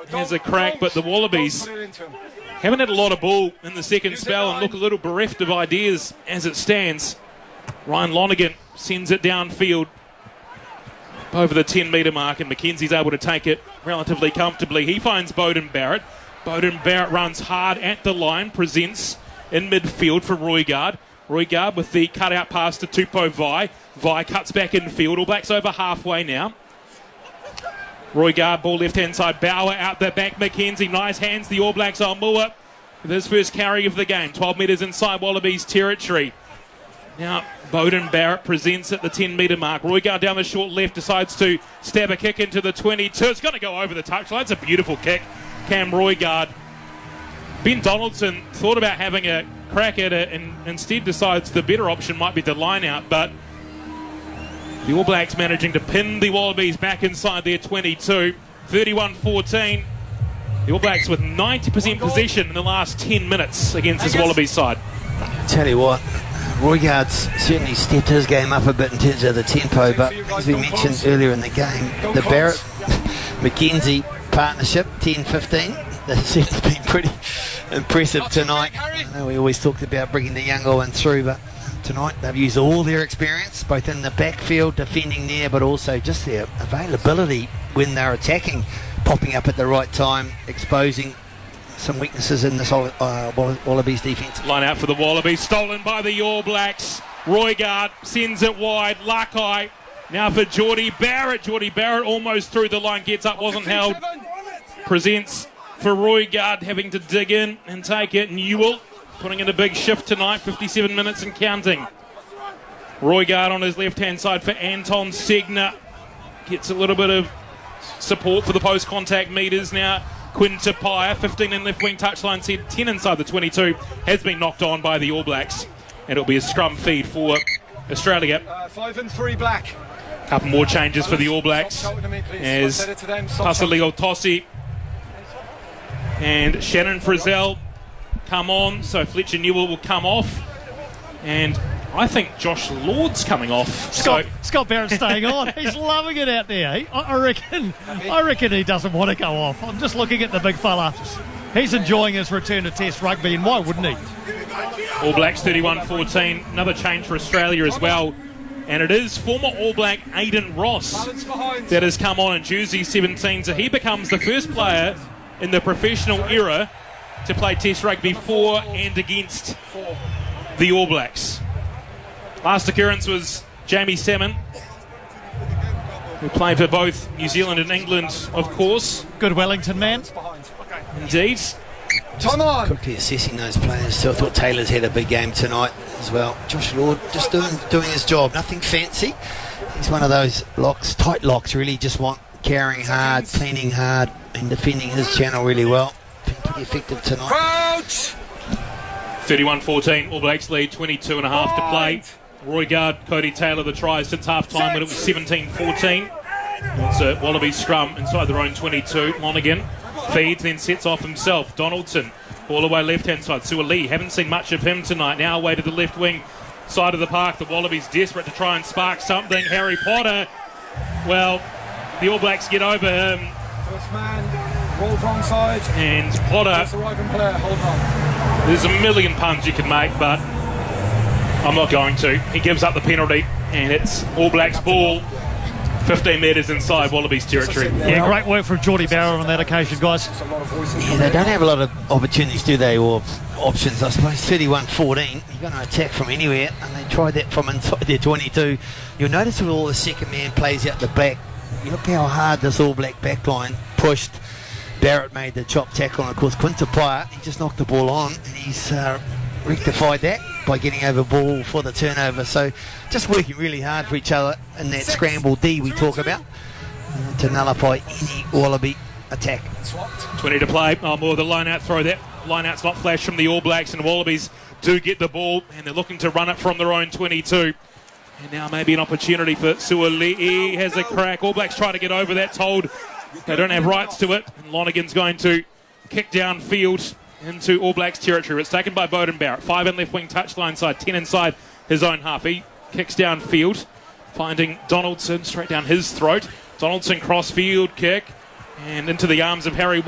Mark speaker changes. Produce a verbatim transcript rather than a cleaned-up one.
Speaker 1: has a crack, but the Wallabies haven't had a lot of ball in the second spell and look a little bereft of ideas as it stands. Ryan Lonergan sends it downfield over the ten metre mark, and McKenzie's able to take it relatively comfortably. He finds Beauden Barrett. Beauden Barrett runs hard at the line, presents in midfield for Roigard. Roigard with the cutout pass to Tupou Vai. Vai cuts back infield. All Blacks over halfway now. Roigard, ball left-hand side. Bauer out the back. McKenzie, nice hands. The All Blacks on Moore with his first carry of the game. twelve metres inside Wallabies territory. Now, Beauden Barrett presents at the ten metre mark. Roigard down the short left decides to stab a kick into the twenty-two. It's going to go over the touchline. It's a beautiful kick. Cam Roigard. Ben Donaldson thought about having a crack at it and instead decides the better option might be the line out, but the All Blacks managing to pin the Wallabies back inside their twenty-two. thirty-one fourteen. The All Blacks with ninety percent possession in the last ten minutes against this Wallabies side.
Speaker 2: Tell you what, Roigard's certainly stepped his game up a bit in terms of the tempo, but as we mentioned earlier in the game, the Barrett-McKenzie partnership, ten fifteen, they've certainly been pretty impressive tonight. I know we always talked about bringing the younger one through, but tonight they've used all their experience, both in the backfield, defending there, but also just their availability when they're attacking, popping up at the right time, exposing some weaknesses in this uh, Wallabies defence.
Speaker 1: Line out for the Wallabies, stolen by the All Blacks. Roigard sends it wide. Lakai now for Geordie Barrett. Geordie Barrett almost through the line, gets up, wasn't held. Presents for Roigard, having to dig in and take it. Newell putting in a big shift tonight, fifty-seven minutes and counting. Roigard on his left-hand side for Anton Segner. Gets a little bit of support for the post-contact meters now. Quinn Tupaia, fifteen in left wing touchline set, ten inside the twenty-two, has been knocked on by the All Blacks. And it'll be a scrum feed for Australia.
Speaker 3: Uh, five and three black.
Speaker 1: Couple more changes for the All Blacks as Tasaleo Tossi and Shannon Frizzell come on. So Fletcher Newell will come off. And I think Josh Lord's coming off.
Speaker 4: Scott,
Speaker 1: so
Speaker 4: Scott Barrett's staying on. He's loving it out there. He, I, I reckon I reckon he doesn't want to go off. I'm just looking at the big fella. He's enjoying his return to Test rugby, and why wouldn't he?
Speaker 1: All Blacks thirty-one fourteen. Another change for Australia as well. And it is former All Black Aidan Ross that has come on in jersey seventeen. So he becomes the first player in the professional era to play Test rugby for and against the All Blacks. Last occurrence was Jamie Salmon, who played for both New Zealand and England, of course.
Speaker 4: Good Wellington man.
Speaker 1: Indeed.
Speaker 3: Time on.
Speaker 2: Quickly assessing those players. So I thought Taylor's had a big game tonight as well. Josh Lord just doing doing his job. Nothing fancy. He's one of those locks, tight locks, really just want carrying hard, cleaning hard, and defending his channel really well. Been pretty effective tonight.
Speaker 3: Crouch.
Speaker 1: thirty-one fourteen. All Blacks lead, twenty-two and a half to play. Roigard, Cody Taylor the tries since half time when it was seventeen fourteen. It's a Wallaby scrum inside their own twenty-two. Lonergan feeds, then sets off himself. Donaldson, ball away left-hand side. Suaalii, haven't seen much of him tonight. Now away to the left wing side of the park. The Wallabies desperate to try and spark something. Harry Potter, well, the All Blacks get over him.
Speaker 3: First man, rolled wrong side.
Speaker 1: And Potter,
Speaker 3: That's the arriving player, hold on.
Speaker 1: there's a million puns you can make, but I'm not going to. He gives up the penalty, and it's All Blacks ball. fifteen metres inside Wallabies territory.
Speaker 4: Yeah, great work from Geordie Barrett on that occasion, guys.
Speaker 2: Yeah, they don't have a lot of opportunities, do they, or options, I suppose. thirty-one fourteen, you're going to attack from anywhere, and they tried that from inside their twenty-two. You'll notice with all the second man plays out the back, you look how hard this All Black backline pushed. Barrett made the chop tackle, and of course Quinn Tupaia, he just knocked the ball on, and he's uh, rectified that by getting over ball for the turnover. So just working really hard for each other in that scramble D we talk about uh, to nullify any Wallaby attack.
Speaker 1: twenty to play. Oh, more the line out throw. That line out's not flashed from the All Blacks, and Wallabies do get the ball, and they're looking to run it from their own twenty-two. And now maybe an opportunity for Suaalii. Has a crack. All Blacks trying to get over that, told they don't have rights to it. And Lonergan's going to kick downfield into All Blacks territory. It's taken by Beauden Barrett. Five in left wing touchline side, ten inside his own half. He kicks downfield, finding Donaldson straight down his throat. Donaldson cross field kick and into the arms of Harry